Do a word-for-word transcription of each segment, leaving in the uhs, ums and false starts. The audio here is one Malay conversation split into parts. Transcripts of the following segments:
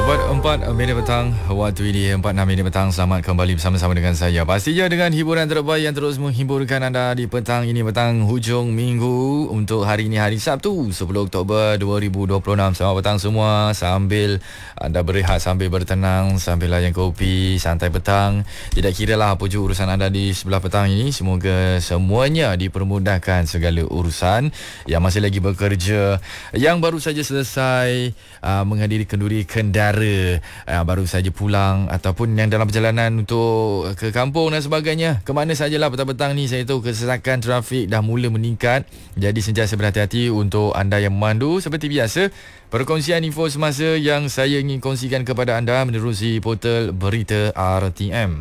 Tepat empat minit petang waktu ini, empat enam minit petang. Selamat kembali bersama-sama dengan saya. Pastinya dengan hiburan terbaik yang terus menghiburkan anda di petang ini, petang hujung minggu untuk hari ini, hari Sabtu sepuluh Oktober dua ribu dua puluh enam. Selamat petang semua. Sambil anda berehat, sambil bertenang, sambil layan kopi, santai petang. Tidak kira lah apa je urusan anda di sebelah petang ini, semoga semuanya dipermudahkan segala urusan. Yang masih lagi bekerja, yang baru saja selesai uh, menghadiri kenduri kendara, uh, baru saja pulang, ataupun yang dalam perjalanan untuk ke kampung dan sebagainya, ke mana sajalah petang-petang ni, saya tahu kesesakan trafik dah mula meningkat. Jadi sentiasa berhati-hati untuk anda yang memandu. Seperti biasa, perkongsian info semasa yang saya ingin kongsikan kepada anda menerusi portal berita R T M.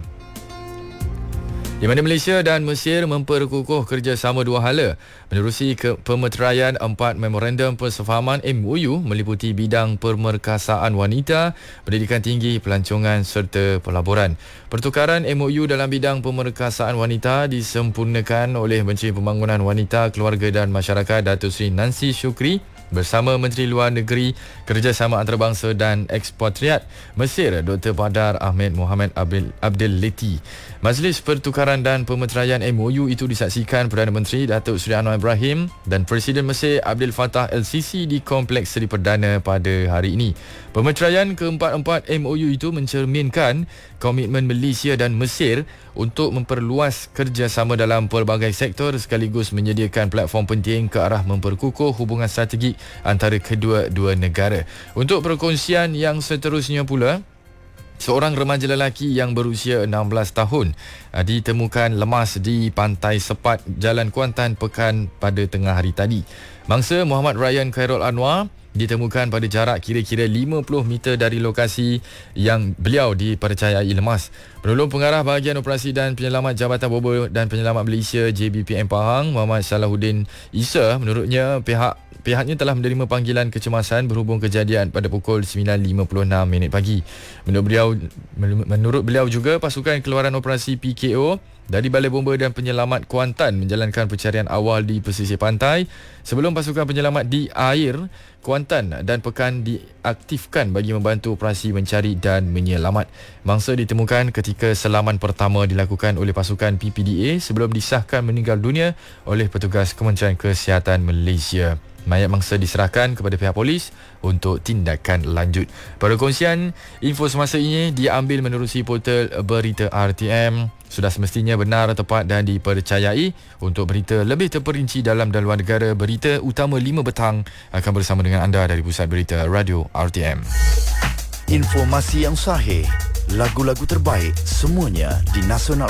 Di mana Malaysia dan Mesir memperkukuh kerjasama dua hala menerusi ke pemeteraian empat memorandum persefahaman M O U meliputi bidang pemerkasaan wanita, pendidikan tinggi, pelancongan serta pelaburan. Pertukaran M O U dalam bidang pemerkasaan wanita disempurnakan oleh Menteri Pembangunan Wanita, Keluarga dan Masyarakat Datuk Seri Nancy Shukri bersama Menteri Luar Negeri, Kerjasama Antarabangsa dan Ekspatriat Mesir Doktor Badar Ahmed Mohamed Abdel, Abdel Leti. Majlis Pertukaran dan Pemeteraian M O U itu disaksikan Perdana Menteri Datuk Seri Anwar Ibrahim dan Presiden Mesir Abdel Fattah El-Sisi di Kompleks Seri Perdana pada hari ini. Pemeteraian keempat-empat M O U itu mencerminkan komitmen Malaysia dan Mesir untuk memperluas kerjasama dalam pelbagai sektor sekaligus menyediakan platform penting ke arah memperkukuh hubungan strategik antara kedua-dua negara. Untuk perkongsian yang seterusnya pula, seorang remaja lelaki yang berusia enam belas tahun ditemukan lemas di Pantai Sepat, Jalan Kuantan, Pekan pada tengah hari tadi. Mangsa Muhammad Ryan Khairul Anwar ditemukan pada jarak kira-kira lima puluh meter dari lokasi yang beliau dipercayai lemas. Penolong pengarah bahagian operasi dan penyelamat Jabatan Bobor dan Penyelamat Malaysia J B P M Pahang, Muhammad Salahuddin Isa, menurutnya pihak pihaknya telah menerima panggilan kecemasan berhubung kejadian pada pukul sembilan lima puluh enam minit pagi. Menurut beliau menurut beliau juga, pasukan keluaran operasi P K O dari Balai Bomba dan Penyelamat Kuantan menjalankan pencarian awal di pesisir pantai sebelum pasukan penyelamat di air Kuantan dan Pekan diaktifkan bagi membantu operasi mencari dan menyelamat. Mangsa ditemukan ketika selaman pertama dilakukan oleh pasukan P P D A sebelum disahkan meninggal dunia oleh petugas Kementerian Kesihatan Malaysia. Mayat mangsa diserahkan kepada pihak polis untuk tindakan lanjut. Perkongsian info semasa ini diambil menerusi portal berita R T M. Sudah semestinya benar, tepat dan dipercayai. Untuk berita lebih terperinci dalam dan luar negara, berita utama lima petang akan bersama dengan anda dari Pusat Berita Radio R T M. Informasi yang sahih, lagu-lagu terbaik, semuanya di Nasional